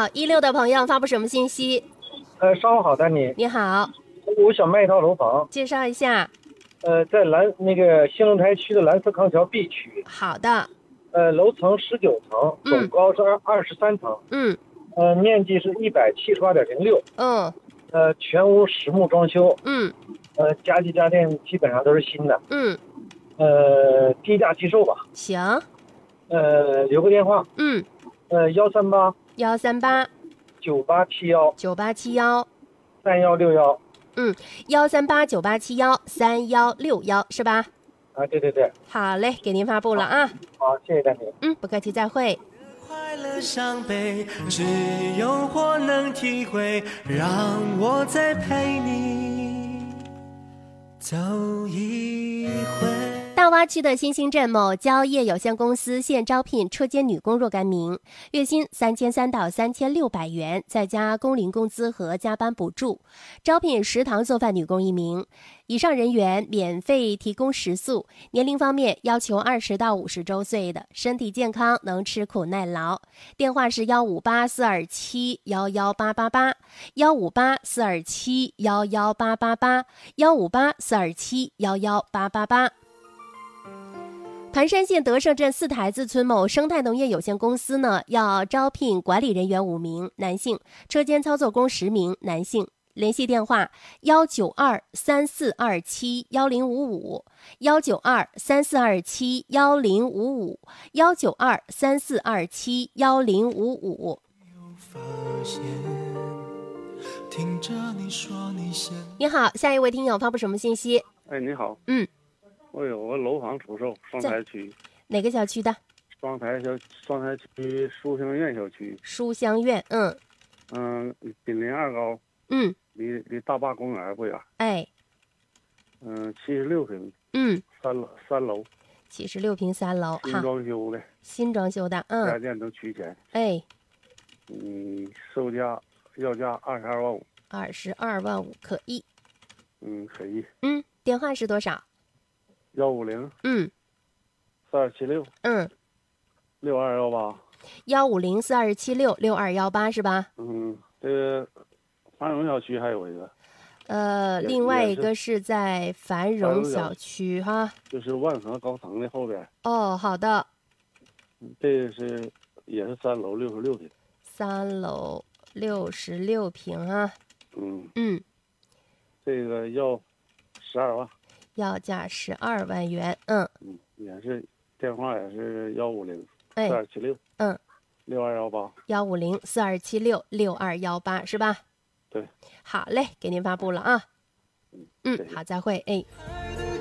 好，16的朋友发布什么信息？ 上午好，丹尼。 你好， 我想卖一套楼房， 介绍一下。 在那个兴隆台区的蓝色康桥 B 区， 好的， 楼层19层，总高是23层， 嗯面积是178.06， 嗯全屋实木装修， 嗯家具家电基本上都是新的， 嗯， 低价起售吧， 行， 留个电话， 嗯 138 138 9871 9871， 3161， 138 9871 3161是吧？ 啊，对对对， 好嘞，给您发布了啊。 好，谢谢丹尼。 不客气，再会。 快乐伤悲，只有我能体会，让我再陪你走一回。 大洼区的新兴镇某蕉业有限公司现招聘车间女工若干名，月薪3300到3600元，再加工龄工资和加班补助。招聘食堂做饭女工1名，以上人员免费提供食宿。年龄方面要求20到50周岁的，身体健康，能吃苦耐劳。电话是158-427-11888 158-427-11888 158-427-11888。盘山县德胜镇4台子村某生态农业有限公司呢，要招聘管理人员5名，男性；车间操作工10名，男性。联系电话192-3427-1055 192-3427-1055 192-3427-1055。你好，下一位听友发布什么信息？ 你好，我有个楼房出售，双台区。 哪个小区的？ 双台区书香苑小区。 书香苑， 紧邻二高，离大坝公园不远。76平，三楼 ，76平3楼， 新装修的， 新装修的， 家电都齐全。售价要价22万5。 22万5可以。 可以。 电话是多少 ？15042766218。 15042766218是吧？ 这个繁荣小区还有一个。 另外一个是在繁荣小区哈， 就是万和高层的后边。 好的。 这个也是3楼66平。 3楼66平啊。 这个要12万。 要价12万元。 也是电话也是15042766218。 15042766218是吧？ 对。 好嘞，给您发布了啊。好，再会。